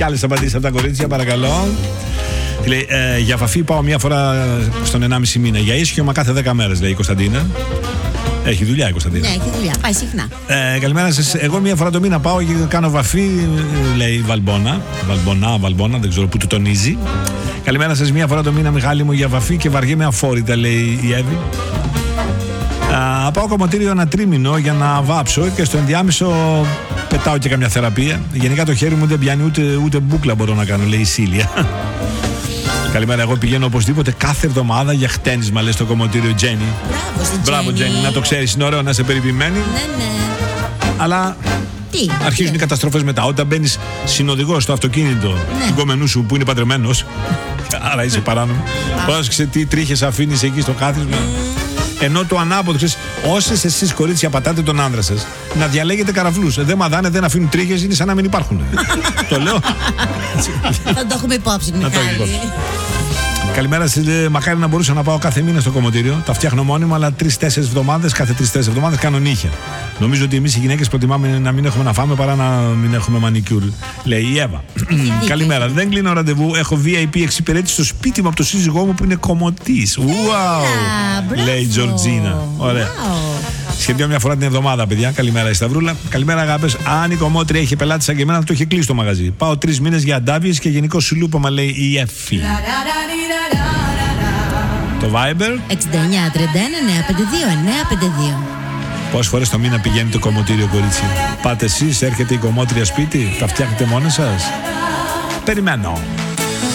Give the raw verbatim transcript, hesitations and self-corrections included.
Κι άλλες απαντήσεις από τα κορίτσια, παρακαλώ. Λέει, ε, για βαφή πάω μία φορά στον ενάμιση μήνα. Για ίσχυμα κάθε δέκα μέρες, λέει η Κωνσταντίνα. Έχει δουλειά η Κωνσταντίνα. Ναι, έχει δουλειά. Πάει συχνά. Ε, καλημέρα σας. Εγώ μία φορά το μήνα πάω και κάνω βαφή, λέει η Βαλμπόνα. Βαλμπονά, Βαλμπόνα, δεν ξέρω που του τονίζει. Καλημέρα σας. Μία φορά το μήνα, Μιχάλη μου, για βαφή και βαριέμαι αφόρητα, λέει η Εύη. Α, πάω κομμωτήριο ένα τρίμηνο για να βάψω και στο ενδιάμεσο πετάω και καμιά θεραπεία. Γενικά το χέρι μου δεν πιάνει ούτε, ούτε μπούκλα μπορώ να κάνω, λέει η Σίλια. Καλημέρα, εγώ πηγαίνω οπωσδήποτε κάθε εβδομάδα για χτένισμα, λέει στο κομμωτήριο Τζένι. Μπράβο, στην Μπράβο, Τζένι, να το ξέρεις, είναι ωραίο να είσαι περιποιημένη. Ναι, ναι. Αλλά Τι, αρχίζουν τι. οι καταστροφές μετά. Όταν μπαίνεις συνοδηγός στο αυτοκίνητο Ναι. του κομμενού σου που είναι παντρεμένος, άρα είσαι παράνομο. Πρόσεξε τι τρίχες αφήνεις εκεί στο κάθισμα. Ενώ το ανάποδο, ξέρεις, όσες εσείς κορίτσια πατάτε τον άντρα σας, να διαλέγετε καραφλούς. Δεν μαδάνε, δεν αφήνουν τρίχες, είναι σαν να μην υπάρχουν. Το λέω. Θα το έχουμε υπόψη, Να το έχουμε Μιχάλη. υπόψη. Καλημέρα σας. Μακάρι να μπορούσα να πάω κάθε μήνα στο κομμωτήριο. Τα φτιάχνω μόνιμα, αλλά τρεις-τέσσερις εβδομάδες, κάθε τρεις-τέσσερις εβδομάδες κάνω νύχια. Νομίζω ότι εμείς οι γυναίκες προτιμάμε να μην έχουμε να φάμε παρά να μην έχουμε μανικιούρ, λέει η Εύα. Καλημέρα. Δεν κλείνω ραντεβού. Έχω βι άι πι εξυπηρέτηση στο σπίτι μου από το σύζυγό μου που είναι κομμωτής. Wow! μπράβο. Λέει η Τζορτζίνα. Ωραία. Wow. Σχεδόν μια φορά την εβδομάδα, παιδιά. Καλημέρα, η Σταυρούλα. Καλημέρα, αγάπες. Αν η κομμότρια είχε πελάτη σαν και εμένα, θα το είχε κλείσει το μαγαζί. Πάω τρεις μήνες για αντάβιες και γενικό σιλούπαμα, λέει η Εφη. Το Viber. εξήντα εννιά τριάντα ένα εννιακόσια πενήντα δύο εννιακόσια πενήντα δύο. Πόσες φορές το μήνα πηγαίνει το κομμωτήριο, κορίτσι? Πάτε εσείς, έρχεται η κομμότρια σπίτι, τα φτιάχνετε μόνες σας? Περιμένω.